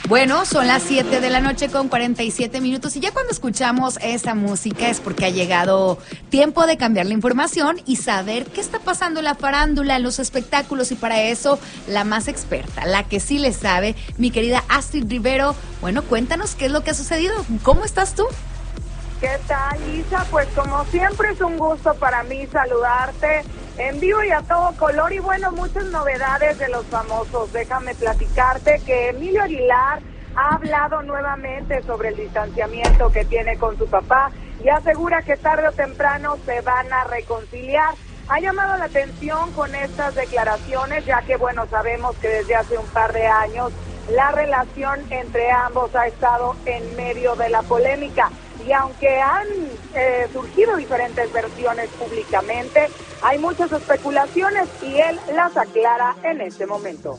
Bueno, son las 7 de la noche con 47 minutos y ya cuando escuchamos esta música es porque ha llegado tiempo de cambiar la información y saber qué está pasando en la farándula, en los espectáculos, y para eso la más experta, la que sí le sabe, mi querida Astrid Rivero. Bueno, cuéntanos qué es lo que ha sucedido. ¿Cómo estás tú? ¿Qué tal, Isa? Pues como siempre es un gusto para mí saludarte en vivo y a todo color, y bueno, muchas novedades de los famosos. Déjame platicarte que Emilio Aguilar ha hablado nuevamente sobre el distanciamiento que tiene con su papá y asegura que tarde o temprano se van a reconciliar. Ha llamado la atención con estas declaraciones, ya que bueno, sabemos que desde hace un par de años la relación entre ambos ha estado en medio de la polémica. Y aunque han surgido diferentes versiones públicamente, hay muchas especulaciones y él las aclara en este momento.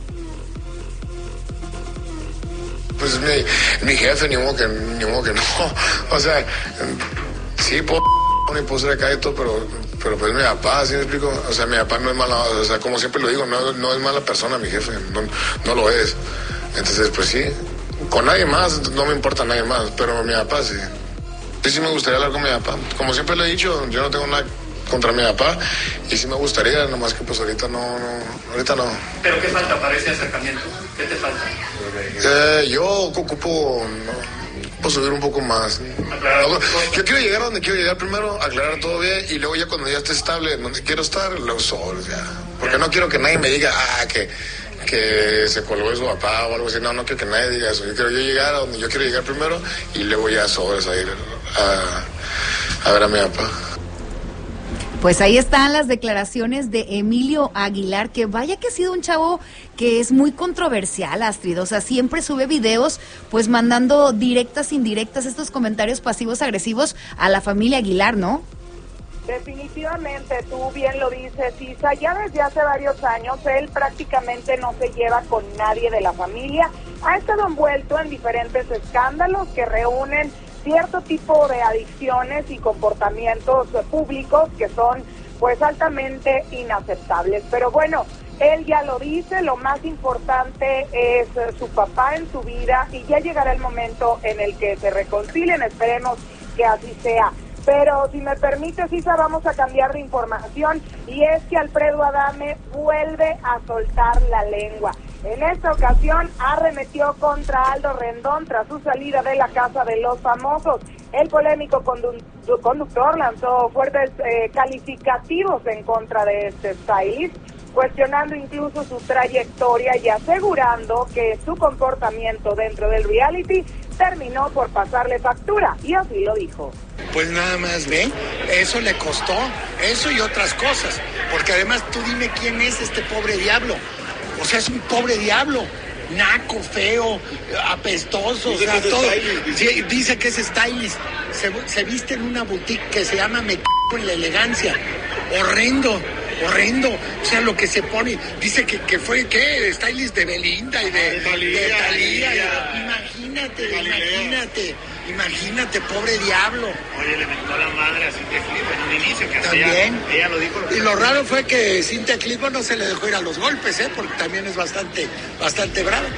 Pues mi jefe, ni modo que no. O sea, sí, puedo ser acá y todo, pero pues mi papá, ¿sí me explico? O sea, mi papá no es mala, o sea, como siempre lo digo, no es mala persona mi jefe, no lo es. Entonces, pues sí. Con nadie más, no me importa nadie más, pero mi papá sí. Sí me gustaría hablar con mi papá. Como siempre le he dicho, yo no tengo nada contra mi papá y sí me gustaría, nomás que pues ahorita no. ¿Pero qué falta para ese acercamiento? ¿Qué te falta? Yo ocupo subir un poco más. Yo quiero llegar a donde quiero llegar primero, aclarar todo bien y luego ya cuando ya esté estable donde quiero estar, luego solo ya. Porque no quiero que nadie me diga, que se colgó de su papá o algo así. No quiero que nadie diga eso. Yo quiero llegar a donde yo quiero llegar primero y luego ya sobres a ir a ver a mi papá. Pues ahí están las declaraciones de Emilio Aguilar, que vaya que ha sido un chavo que es muy controversial, Astrid. O sea, siempre sube videos pues mandando directas, indirectas, estos comentarios pasivos, agresivos a la familia Aguilar, ¿no? Definitivamente, tú bien lo dices, Isa, ya desde hace varios años él prácticamente no se lleva con nadie de la familia. Ha estado envuelto en diferentes escándalos que reúnen cierto tipo de adicciones y comportamientos públicos que son pues altamente inaceptables. Pero bueno, él ya lo dice, lo más importante es su papá en su vida y ya llegará el momento en el que se reconcilien, esperemos que así sea. Pero si me permites, Isa, vamos a cambiar de información y es que Alfredo Adame vuelve a soltar la lengua. En esta ocasión arremetió contra Aldo Rendón tras su salida de la Casa de los Famosos. El polémico conductor lanzó fuertes calificativos en contra de este stylist, cuestionando incluso su trayectoria y asegurando que su comportamiento dentro del reality terminó por pasarle factura, y así lo dijo. Pues nada más, ¿ve? Eso le costó, eso y otras cosas, porque además tú dime quién es este pobre diablo. O sea, es un pobre diablo, naco, feo, apestoso, o sea, todo. Sí, dice que es stylist, se viste en una boutique que se llama Me en la elegancia, horrendo, o sea, lo que se pone, dice que fue, ¿qué? Stylist de Belinda y de Thalía. Imagínate, pobre diablo. Oye, le metió la madre a Cintia Clitbo en un inicio que también. Ella lo dijo. Y lo raro fue que Cintia Clitbo no se le dejó ir a los golpes, porque también es bastante brava.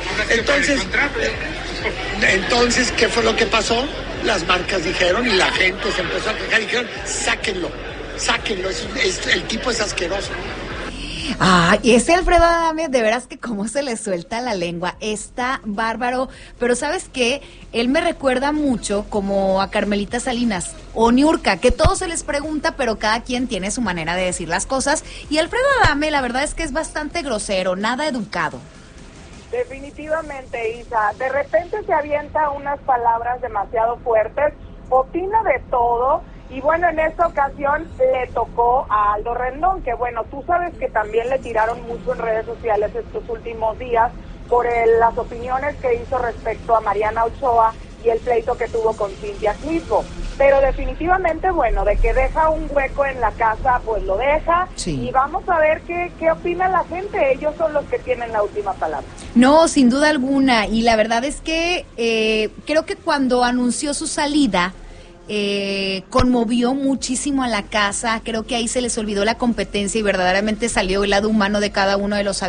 Entonces, ¿qué fue lo que pasó? Las marcas dijeron y la gente se empezó a quejar y dijeron, sáquenlo, el tipo es asqueroso. Y ese Alfredo Adame, de veras que cómo se le suelta la lengua, está bárbaro, pero ¿sabes qué? Él me recuerda mucho como a Carmelita Salinas o Niurka, que todo se les pregunta, pero cada quien tiene su manera de decir las cosas, y Alfredo Adame, la verdad es que es bastante grosero, nada educado. Definitivamente, Isa, de repente se avienta unas palabras demasiado fuertes, opina de todo. Y bueno, en esta ocasión le tocó a Aldo Rendón, que bueno, tú sabes que también le tiraron mucho en redes sociales estos últimos días por las opiniones que hizo respecto a Mariana Ochoa y el pleito que tuvo con Cintia Clitbo. Pero definitivamente, bueno, de que deja un hueco en la casa, pues lo deja. Sí. Y vamos a ver qué opina la gente. Ellos son los que tienen la última palabra. No, sin duda alguna. Y la verdad es que creo que cuando anunció su salida, conmovió muchísimo a la casa. Creo que ahí se les olvidó la competencia y verdaderamente salió el lado humano de cada uno de los